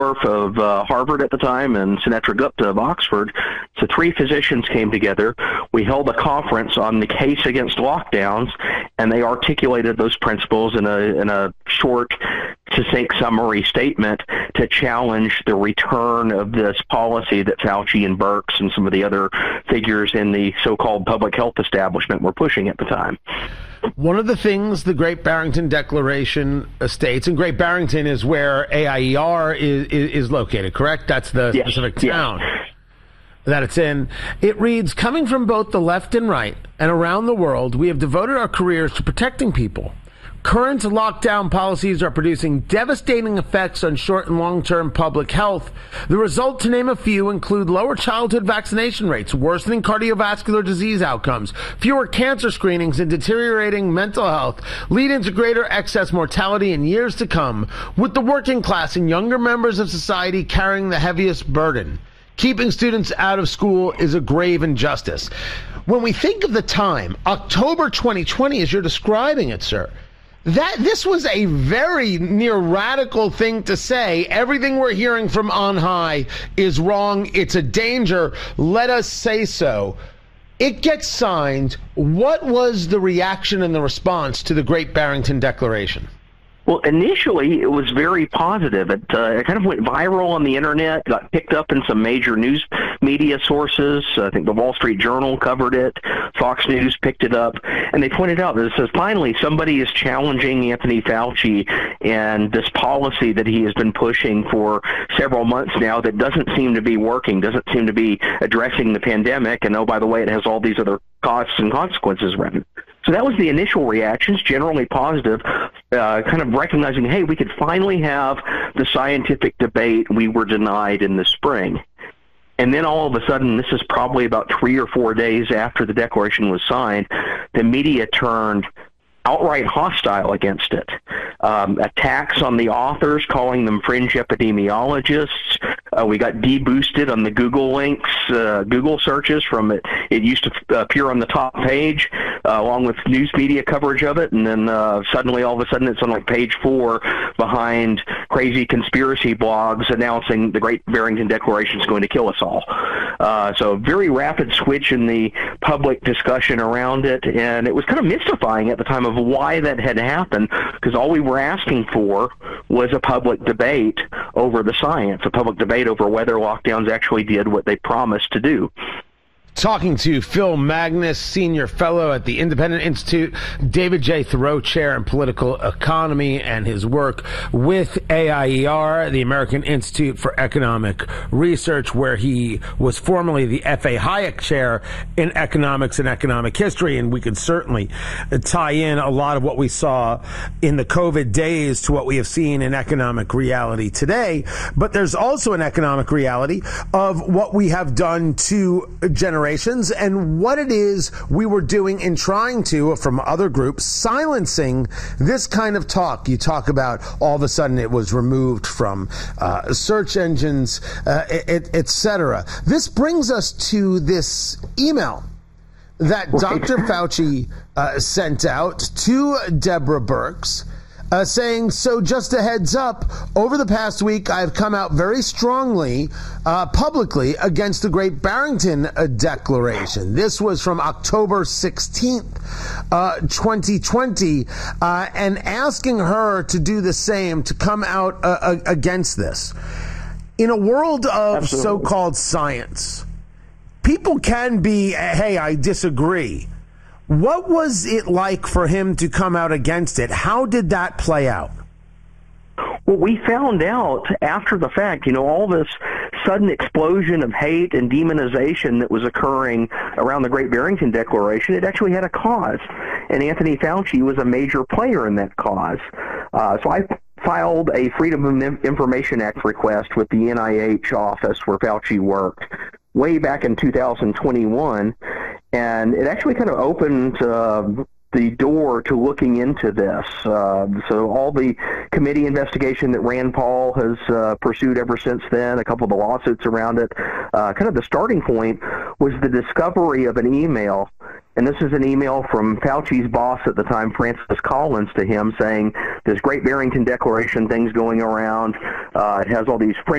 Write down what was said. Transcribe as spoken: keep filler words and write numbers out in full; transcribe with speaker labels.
Speaker 1: of uh, Harvard at the time and Sunetra Gupta of Oxford. So three physicians came together. We held a conference on the case against lockdowns, and they articulated those principles in a in a short, succinct summary statement to challenge the return of this policy that Fauci and Birx and some of the other figures in the so-called public health establishment were pushing at the time.
Speaker 2: One of the things the Great Barrington Declaration states, and Great Barrington is where A I E R is, is, is located, correct? That's the
Speaker 1: yes.
Speaker 2: specific town
Speaker 1: yes.
Speaker 2: that it's in. It reads, coming from both the left and right and around the world, we have devoted our careers to protecting people. Current lockdown policies are producing devastating effects on short and long-term public health. The result, to name a few, include lower childhood vaccination rates, worsening cardiovascular disease outcomes, fewer cancer screenings, and deteriorating mental health, leading to greater excess mortality in years to come, with the working class and younger members of society carrying the heaviest burden. Keeping students out of school is a grave injustice. When we think of the time, October twenty twenty, as you're describing it, sir, That this was a very near radical thing to say. Everything we're hearing from on high is wrong. It's a danger. Let us say so. It gets signed. What was the reaction and the response to the Great Barrington Declaration?
Speaker 1: Well, initially, it was very positive. It, uh, it kind of went viral on the internet, got picked up in some major news media sources. I think the Wall Street Journal covered it. Fox News picked it up. And they pointed out that it says, finally, somebody is challenging Anthony Fauci and this policy that he has been pushing for several months now that doesn't seem to be working, doesn't seem to be addressing the pandemic. And, oh, by the way, it has all these other costs and consequences around it. So that was the initial reactions, generally positive, uh, kind of recognizing, hey, we could finally have the scientific debate we were denied in the spring. And then all of a sudden, this is probably about three or four days after the declaration was signed, the media turned outright hostile against it. Um, attacks on the authors, calling them fringe epidemiologists. Uh, we got deboosted on the Google links, uh, Google searches from it. It used to f- appear on the top page, uh, along with news media coverage of it, and then uh, suddenly, all of a sudden, it's on like page four behind crazy conspiracy blogs announcing the Great Barrington Declaration is going to kill us all. Uh, so, a very rapid switch in the public discussion around it, and it was kind of mystifying at the time of why that had happened, because all we were asking for was a public debate over the science, a public debate over whether lockdowns actually did what they promised to do.
Speaker 2: Talking to Phil Magnus, Senior Fellow at the Independent Institute, David J. Thoreau Chair in Political Economy, and his work with A I E R, the American Institute for Economic Research, where he was formerly the F A Hayek Chair in Economics and Economic History. And we could certainly tie in a lot of what we saw in the COVID days to what we have seen in economic reality today. But there's also an economic reality of what we have done to generate and what it is we were doing in trying to, from other groups, silencing this kind of talk. You talk about all of a sudden it was removed from uh, search engines, uh, et cetera. This brings us to this email that Doctor Fauci uh, sent out to Deborah Birx, Uh, saying, so just a heads up, over the past week, I've come out very strongly, uh, publicly against the Great Barrington uh, Declaration. This was from October sixteenth, uh, twenty twenty, uh, and asking her to do the same, to come out uh, against this. In a world of Absolutely. so-called science, people can be, hey, I disagree. What was it like for him to come out against it? How did that play out?
Speaker 1: Well, we found out after the fact, you know, all this sudden explosion of hate and demonization that was occurring around the Great Barrington Declaration, it actually had a cause. And Anthony Fauci was a major player in that cause. Uh, so I filed a Freedom of Information Act request with the N I H office where Fauci worked way back in two thousand twenty-one. And it actually kind of opened uh, the door to looking into this. Uh, so all the committee investigation that Rand Paul has uh, pursued ever since then, a couple of the lawsuits around it, uh, kind of the starting point was the discovery of an email And this is an email from Fauci's boss at the time, Francis Collins, to him saying, this Great Barrington Declaration thing's going around. Uh, it has all these